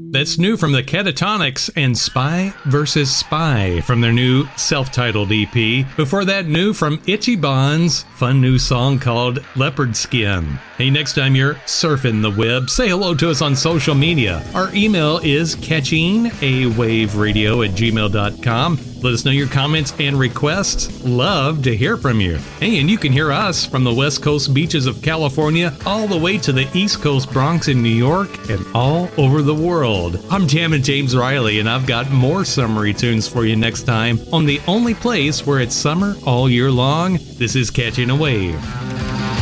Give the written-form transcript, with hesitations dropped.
That's new from the Catatonics and Spy vs. Spy from their new self-titled EP. Before that, new from Itchy Bonds, fun new song called Leopard Skin. Hey, next time you're surfing the web, say hello to us on social media. Our email is catchingawaveradio@gmail.com. Let us know your comments and requests. Love to hear from you. Hey, and you can hear us from the West Coast beaches of California all the way to the East Coast Bronx in New York and all over the world. I'm Jammin' James Riley, and I've got more summery tunes for you next time on the only place where it's summer all year long. This is Catching a Wave.